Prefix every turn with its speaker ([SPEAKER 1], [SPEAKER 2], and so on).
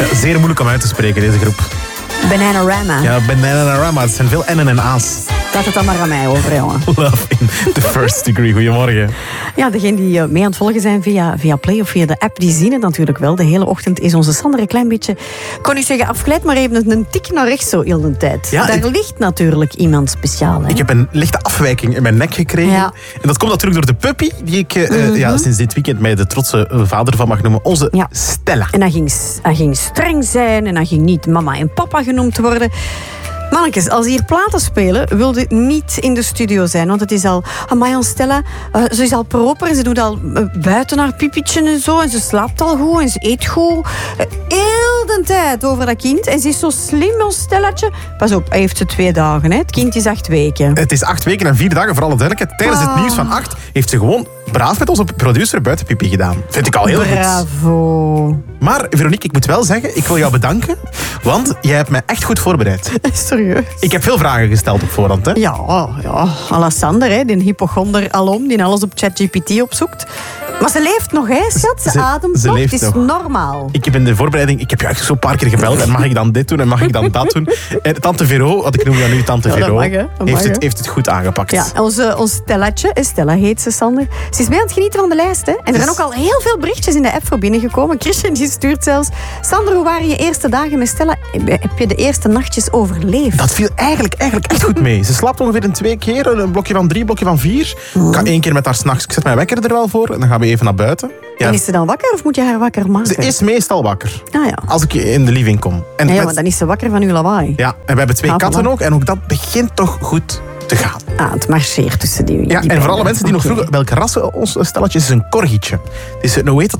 [SPEAKER 1] Ja, zeer moeilijk om uit te spreken, deze groep.
[SPEAKER 2] Bananarama.
[SPEAKER 1] Ja, Bananarama. Het zijn veel N'en en A's.
[SPEAKER 2] Laat het dan maar aan mij over, jongen.
[SPEAKER 1] Love in the first degree. Goedemorgen.
[SPEAKER 2] Ja, degenen die mee aan het volgen zijn via Play of via de app, die zien het natuurlijk wel. De hele ochtend is onze Sander een klein beetje, kon ik zeggen, afgeleid, maar even een tik naar rechts zo heel de tijd.
[SPEAKER 1] Ja,
[SPEAKER 2] daar ligt natuurlijk iemand speciaal. Hè?
[SPEAKER 1] Ik heb een lichte afwijking in mijn nek gekregen.
[SPEAKER 2] Ja.
[SPEAKER 1] En dat komt natuurlijk door de puppy, die ik sinds dit weekend mij de trotse vader van mag noemen. Onze Stella.
[SPEAKER 2] En hij ging streng zijn en hij ging niet mama en papa genoemd worden. Mannetjes, als hier platen spelen, wilde niet in de studio zijn. Want het is al... Amai, Stella, ze is al proper en ze doet al buiten haar pipietje en zo. En ze slaapt al goed en ze eet goed. Heel de tijd over dat kind. En ze is zo slim, ons Stellatje. Pas op, hij heeft ze 2 dagen. Hè. Het kind is 8 weken.
[SPEAKER 1] Het is 8 weken en 4 dagen, voor alle duidelijkheid. Tijdens het nieuws van 8 heeft ze gewoon braaf met onze producer buiten pipi gedaan. Vind ik al heel goed.
[SPEAKER 2] Bravo.
[SPEAKER 1] Maar Veronique, ik moet wel zeggen, ik wil jou bedanken. Want jij hebt mij echt goed voorbereid.
[SPEAKER 2] Serieus?
[SPEAKER 1] Ik heb veel vragen gesteld op voorhand. Hè?
[SPEAKER 2] Ja, Alessander, hè, die hypochonder alom, die alles op ChatGPT opzoekt. Maar ze leeft nog, hè, schat? Ze ademt
[SPEAKER 1] ze
[SPEAKER 2] nog,
[SPEAKER 1] leeft
[SPEAKER 2] het is
[SPEAKER 1] nog.
[SPEAKER 2] normaal.
[SPEAKER 1] Ik heb in de voorbereiding, ik heb je eigenlijk zo'n paar keer gebeld. En mag ik dan dit doen en mag ik dan dat doen? En Tante Vero, wat ik noem jou nu Tante
[SPEAKER 2] Ja, dat
[SPEAKER 1] Vero,
[SPEAKER 2] mag, hè. Dat mag,
[SPEAKER 1] heeft het goed aangepakt.
[SPEAKER 2] Ja, ons Stellatje, Stella heet ze, Sander. Ze is mee aan het genieten van de lijst, hè. En er zijn ook al heel veel berichtjes in de app voor binnengekomen. Christian die stuurt zelfs: Sander, hoe waren je eerste dagen met Stella? Heb je de eerste nachtjes overleefd?
[SPEAKER 1] Dat viel eigenlijk echt goed mee. Ze slaapt ongeveer in 2 keer, een blokje van 3, een blokje van 4. Ik ga 1 keer met haar 's nachts. Ik zet mijn wekker er wel voor en dan gaan we even naar buiten. Ja.
[SPEAKER 2] En is ze dan wakker of moet je haar wakker maken?
[SPEAKER 1] Ze is meestal wakker.
[SPEAKER 2] Ah, ja.
[SPEAKER 1] Als ik in de living kom. En
[SPEAKER 2] Ja, maar dan is ze wakker van uw lawaai.
[SPEAKER 1] Ja, en we hebben 2
[SPEAKER 2] Ah,
[SPEAKER 1] katten
[SPEAKER 2] voilà.
[SPEAKER 1] ook. En ook dat begint toch goed te gaan.
[SPEAKER 2] Ah, het marcheert tussen die
[SPEAKER 1] Ja, en voor
[SPEAKER 2] beiden.
[SPEAKER 1] alle mensen die nog
[SPEAKER 2] Oké.
[SPEAKER 1] vroegen welk ras ons stelletje is, een corgitje. Het is, hoe heet